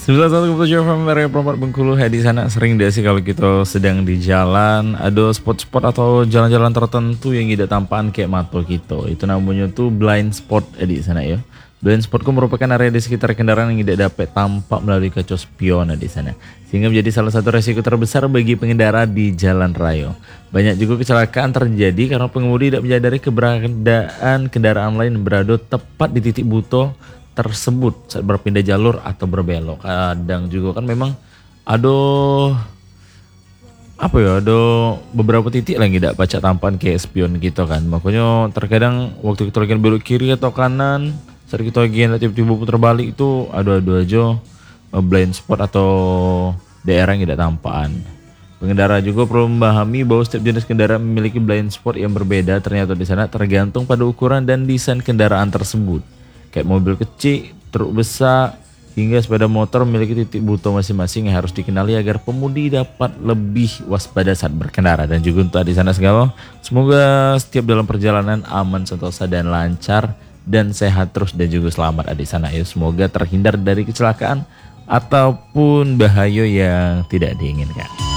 1 keputusan area Propat Bengkulu di sana sering deh sih kalau kita sedang di jalan ada spot-spot atau jalan-jalan tertentu yang tidak tampan kayak mata kita. Itu namanya tuh blind spot di sana ya. Blind spot itu merupakan area di sekitar kendaraan yang tidak dapat tampak melalui kaca spion di sana. Sehingga menjadi salah satu resiko terbesar bagi pengendara di jalan raya. Banyak juga kecelakaan terjadi karena pengemudi tidak menyadari keberadaan kendaraan lain berada tepat di titik buto tersebut saat berpindah jalur atau berbelok. Kadang juga kan memang ada apa ya, ada beberapa titik lagi tidak baca tampan kayak spion gitu kan. Makanya terkadang waktu kita lagi belok kiri atau kanan, saat kita lagi tiba-tiba putar balik itu ada aja blind spot atau daerah yang tidak tampan. Pengendara juga perlu memahami bahwa setiap jenis kendaraan memiliki blind spot yang berbeda. Ternyata di sana tergantung pada ukuran dan desain kendaraan tersebut. Kayak mobil kecil, truk besar, hingga sepeda motor memiliki titik buto masing-masing yang harus dikenali agar pemudi dapat lebih waspada saat berkendara. Dan juga untuk di sana segala, semoga setiap dalam perjalanan aman, sentosa dan lancar dan sehat terus dan juga selamat di sana ya. Semoga terhindar dari kecelakaan ataupun bahaya yang tidak diinginkan.